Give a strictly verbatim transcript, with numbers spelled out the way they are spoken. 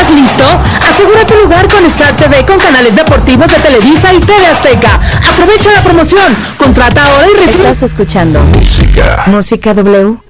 ¿Estás listo? Asegura tu lugar con Star T V con canales deportivos de Televisa y T V Azteca. Aprovecha la promoción. Contrata ahora y recibe. Estás escuchando Música. Música W.